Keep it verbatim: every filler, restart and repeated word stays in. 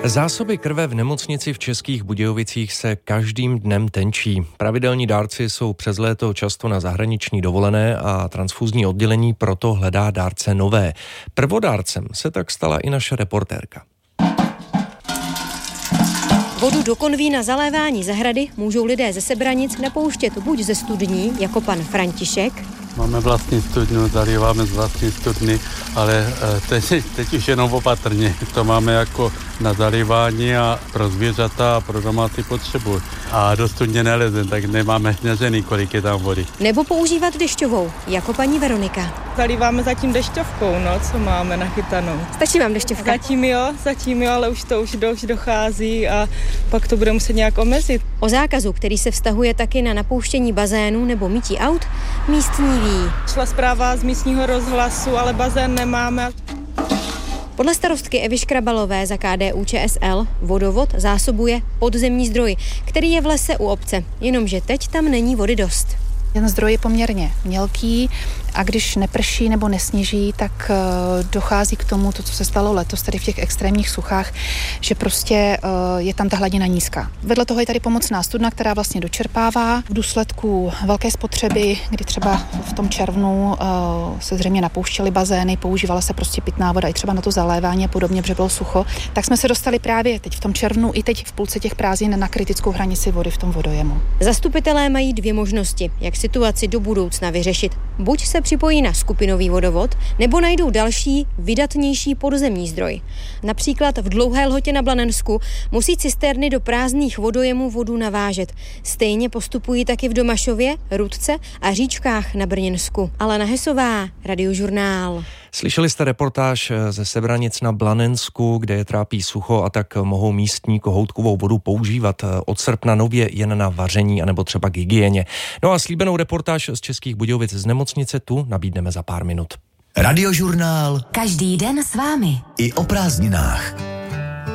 Zásoby krve v nemocnici v Českých Budějovicích se každým dnem tenčí. Pravidelní dárci jsou přes léto často na zahraniční dovolené a transfuzní oddělení proto hledá dárce nové. Prvodárcem se tak stala i naše reportérka. Vodu do konví na zalévání zahrady můžou lidé ze Sebranic napouštět buď ze studní, jako pan František. Máme vlastní studnu, zalíváme z vlastní studny, ale teď, teď už jenom opatrně. To máme jako na zalívání a pro zvířata a pro domácí potřebu. A do studně nelezem, tak nemáme nežený, kolik je tam vody. Nebo používat dešťovou, jako paní Veronika. Zalíváme zatím dešťovkou, no, co máme nachytanou. Stačí vám dešťovka? Zatím jo, zatím jo, ale už to už, do, už dochází a pak to bude muset nějak omezit. O zákazu, který se vztahuje taky na napouštění bazénů nebo mytí aut, místní ví. Šla zpráva z místního rozhlasu, ale bazén nemáme. Podle starostky Evy Škrabalové za K D U Č S L vodovod zásobuje podzemní zdroj, který je v lese u obce, jenomže teď tam není vody dost. Ten zdroj je poměrně mělký a když neprší nebo nesněží, tak dochází k tomu, to, co se stalo letos tady v těch extrémních suchách, že prostě je tam ta hladina nízká. Vedle toho je tady pomocná studna, která vlastně dočerpává. V důsledku velké spotřeby, kdy třeba v tom červnu se zřejmě napouštěly bazény, používala se prostě pitná voda i třeba na to zalévání a podobně, protože bylo sucho, tak jsme se dostali právě teď v tom červnu i teď v půlce těch prázdnin na kritickou hranici vody v tom vodojemu. Zastupitelé mají dvě možnosti, jak situaci do budoucna vyřešit. Buď se připojí na skupinový vodovod, nebo najdou další, vydatnější podzemní zdroj. Například v Dlouhé Lhotě na Blanensku musí cisterny do prázdných vodojemů vodu navážet. Stejně postupují taky v Domašově, Rudce a Říčkách na Brněnsku. Alena Hesová, Radiožurnál. Slyšeli jste reportáž ze Sebranic na Blanensku, kde je trápí sucho a tak mohou místní kohoutkovou vodu používat od srpna nově jen na vaření anebo třeba k hygieně. No a slíbenou reportáž z Českých Budějovic z nemocnice tu nabídneme za pár minut. Radiožurnál. Každý den s vámi. I o prázdninách.